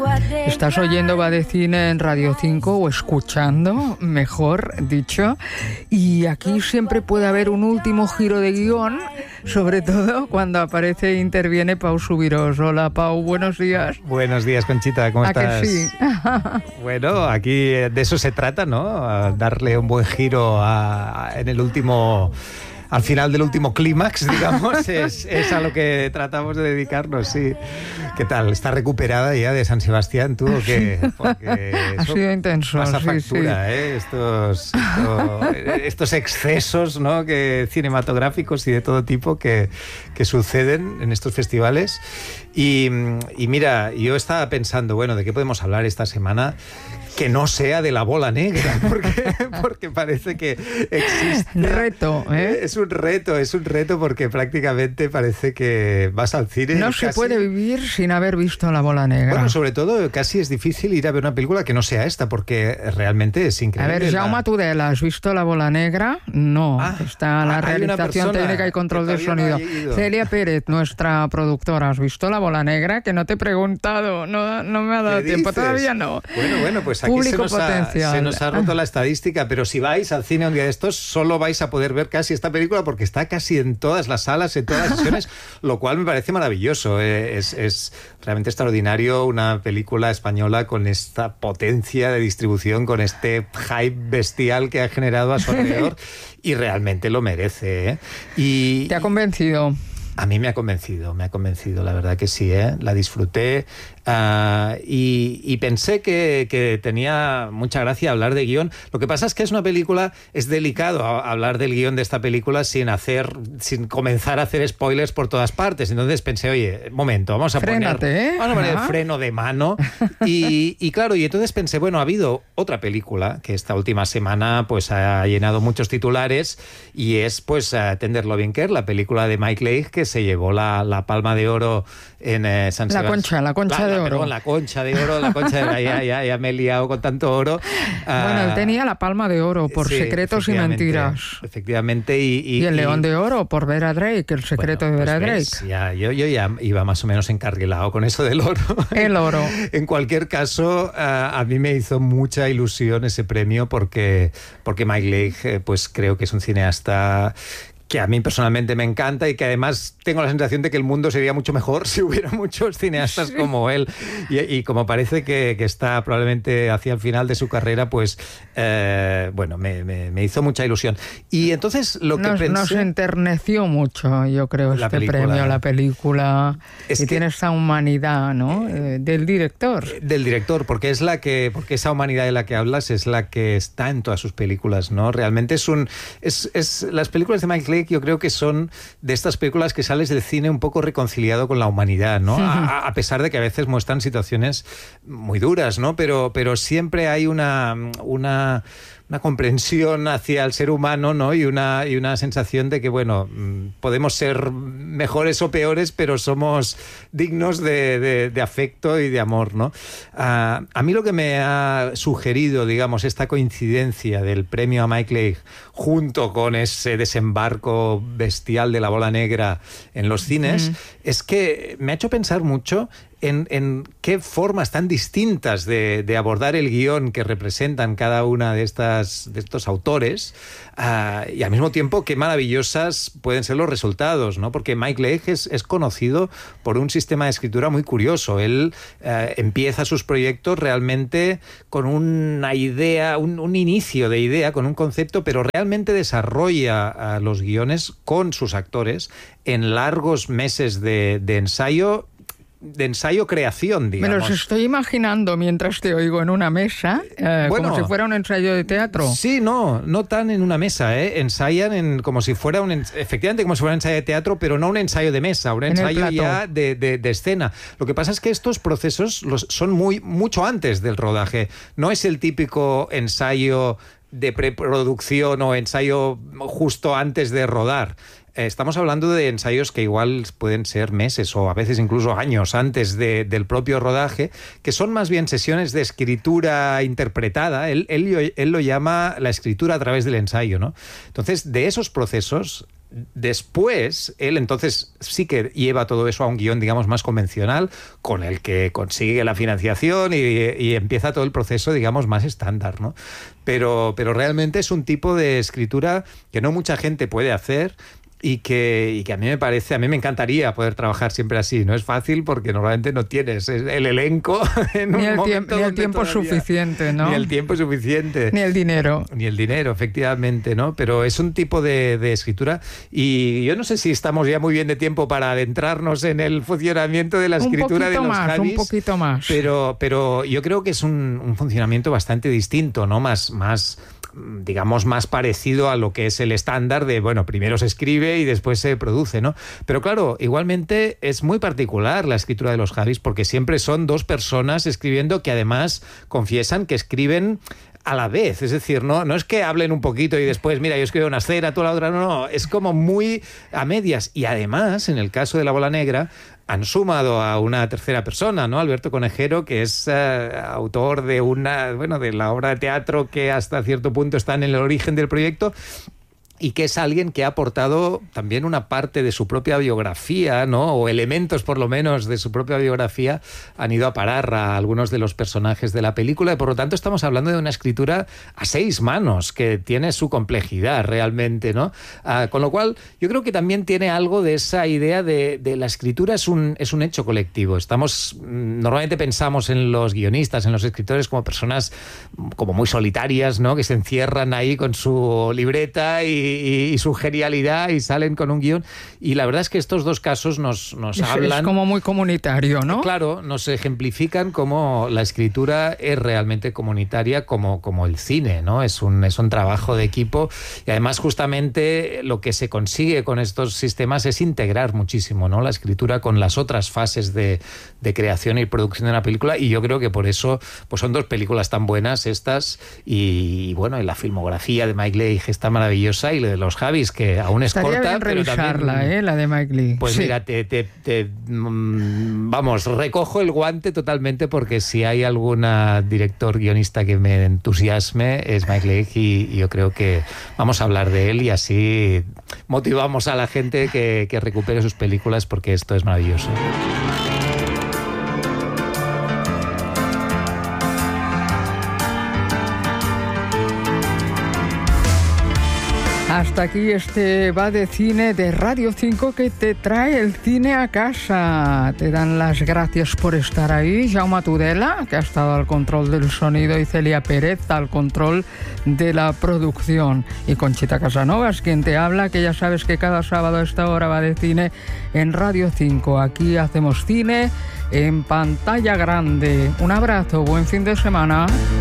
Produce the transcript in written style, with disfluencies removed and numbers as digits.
Estás oyendo Va de Cine en Radio 5 o escuchando, mejor dicho, y aquí siempre puede haber un último giro de guión, sobre todo cuando aparece e interviene Pau Subirós. Hola Pau, buenos días. Buenos días, Conchita, ¿cómo estás? Que sí? Bueno, aquí de eso se trata, ¿no? A darle un buen giro en el último... Al final del último clímax, digamos, es a lo que tratamos de dedicarnos, sí. ¿Qué tal? ¿Estás recuperada ya de San Sebastián tú o qué? Porque ha sido intenso, pasa sí, factura, sí. Estos excesos, ¿no? Cinematográficos y de todo tipo que suceden en estos festivales. Y mira, yo estaba pensando, bueno, ¿de qué podemos hablar esta semana? Que no sea de La Bola Negra, porque parece que existe... Reto, ¿eh? Es un reto porque prácticamente parece que vas al cine... No se puede vivir sin haber visto La Bola Negra. Bueno, sobre todo casi es difícil ir a ver una película que no sea esta, porque realmente es increíble. A ver, Jaume Tudela, ¿has visto La Bola Negra? No, está la realización técnica y control del sonido. Celia Pérez, nuestra productora, ¿has visto La Bola Negra? Que no te he preguntado, no me ha dado tiempo, todavía no. Bueno, pues aquí se nos ha roto la estadística, pero si vais al cine un día de estos, solo vais a poder ver casi esta película porque está casi en todas las salas, en todas las sesiones, lo cual me parece maravilloso. Es realmente extraordinario una película española con esta potencia de distribución, con este hype bestial que ha generado a su alrededor y realmente lo merece, ¿eh? ¿Te ha convencido? A mí me ha convencido, la verdad que sí, ¿eh? La disfruté y pensé que tenía mucha gracia hablar de guión. Lo que pasa es que es delicado hablar del guión de esta película sin comenzar a hacer spoilers por todas partes. Entonces pensé, oye, momento, vamos a poner el freno de mano. Y claro, y entonces pensé, bueno, ha habido otra película que esta última semana pues ha llenado muchos titulares y es pues Tender Loving Care, la película de Mike Leigh que se llevó la Palma de Oro en San Sebastián. La concha de oro. Perdón, la concha de oro, ya me he liado con tanto oro. Bueno, él tenía la Palma de Oro por Secretos y Mentiras. Efectivamente. Y el León de Oro por Vera Drake, El secreto de Vera Drake. Yo ya iba más o menos encarrilado con eso del oro. El oro. En cualquier caso, a mí me hizo mucha ilusión ese premio porque Mike Leigh, pues creo que es un cineasta que a mí personalmente me encanta y que además tengo la sensación de que el mundo sería mucho mejor si hubiera muchos cineastas como él. Y como parece que está probablemente hacia el final de su carrera, pues bueno, me hizo mucha ilusión. Y entonces lo que pensé... Nos enterneció mucho, yo creo, la película. Y tiene esa humanidad, ¿no? Del director. Del director, porque esa humanidad de la que hablas es la que está en todas sus películas, ¿no? Realmente las películas de Mike Leigh yo creo que son de estas películas que sales del cine un poco reconciliado con la humanidad, ¿no? A pesar de que a veces muestran situaciones muy duras, ¿no? Pero siempre hay una comprensión hacia el ser humano, ¿no? Y una sensación de que, bueno, podemos ser mejores o peores, pero somos dignos de afecto y de amor, ¿no? A mí lo que me ha sugerido, digamos, esta coincidencia del premio a Mike Leigh junto con ese desembarco bestial de La Bola Negra en los cines, es que me ha hecho pensar mucho en qué formas tan distintas de abordar el guión que representan cada una de estos autores y al mismo tiempo qué maravillosas pueden ser los resultados, ¿no? Porque Mike Leigh es conocido por un sistema de escritura muy curioso. Él empieza sus proyectos realmente con una idea, un inicio de idea, con un concepto, pero realmente desarrolla los guiones con sus actores en largos meses de ensayo creación, digamos. Me los estoy imaginando mientras te oigo en una mesa, como si fuera un ensayo de teatro. Sí, no tan en una mesa, ensayan como si fuera efectivamente como si fuera un ensayo de teatro, pero no un ensayo de mesa, un ensayo ya de escena. Lo que pasa es que estos procesos son mucho antes del rodaje. No es el típico ensayo de preproducción o ensayo justo antes de rodar. Estamos hablando de ensayos que igual pueden ser meses o a veces incluso años antes del propio rodaje, que son más bien sesiones de escritura interpretada. Él lo llama la escritura a través del ensayo, ¿no? Entonces, de esos procesos después, él entonces sí que lleva todo eso a un guión, digamos, más convencional, con el que consigue la financiación y empieza todo el proceso, digamos, más estándar, ¿no? Pero realmente es un tipo de escritura que no mucha gente puede hacer. Y que a mí me encantaría poder trabajar siempre así. No es fácil porque normalmente no tienes el elenco en un momento ni el tiempo suficiente, ¿no? Ni el tiempo suficiente. Ni el dinero. Ni el dinero, efectivamente, ¿no? Pero es un tipo de escritura y yo no sé si estamos ya muy bien de tiempo para adentrarnos en el funcionamiento de la escritura de los Javis. Un poquito más. Pero yo creo que es un funcionamiento bastante distinto, ¿no? Más digamos, más parecido a lo que es el estándar de, bueno, primero se escribe y después se produce, ¿no? Pero claro, igualmente es muy particular la escritura de los Javis porque siempre son dos personas escribiendo que además confiesan que escriben a la vez, es decir, no es que hablen un poquito y después, mira, yo escribo una escena, tú la otra, no, es como muy a medias. Y además, en el caso de La Bola Negra, han sumado a una tercera persona, ¿no? Alberto Conejero, que es autor de de la obra de teatro que hasta cierto punto está en el origen del proyecto, y que es alguien que ha aportado también una parte de su propia biografía, ¿no? O elementos, por lo menos, de su propia biografía han ido a parar a algunos de los personajes de la película y, por lo tanto, estamos hablando de una escritura a 6 manos que tiene su complejidad realmente, ¿no? Con lo cual, yo creo que también tiene algo de esa idea de la escritura es un hecho colectivo. Normalmente pensamos en los guionistas, en los escritores como personas como muy solitarias, ¿no? Que se encierran ahí con su libreta y su genialidad y salen con un guión. Y la verdad es que estos dos casos nos hablan... Es como muy comunitario, ¿no? Claro, nos ejemplifican cómo la escritura es realmente comunitaria como el cine, ¿no? Es un trabajo de equipo y además justamente lo que se consigue con estos sistemas es integrar muchísimo, ¿no? La escritura con las otras fases de creación y producción de una película y yo creo que por eso pues son dos películas tan buenas estas y bueno, y la filmografía de Mike Leigh está maravillosa y la de los Javis, que aún es estaría corta, bien pero revisarla, también... la de Mike Leigh. Pues sí. Mira, vamos, recojo el guante totalmente porque si hay alguna director guionista que me entusiasme es Mike Leigh y yo creo que vamos a hablar de él y así motivamos a la gente que recupere sus películas porque esto es maravilloso. Hasta aquí este Va de Cine de Radio 5 que te trae el cine a casa. Te dan las gracias por estar ahí. Jaume Tudela, que ha estado al control del sonido, y Celia Pérez al control de la producción. Y Conchita Casanovas, quien te habla, que ya sabes que cada sábado a esta hora Va de Cine en Radio 5. Aquí hacemos cine en pantalla grande. Un abrazo, buen fin de semana.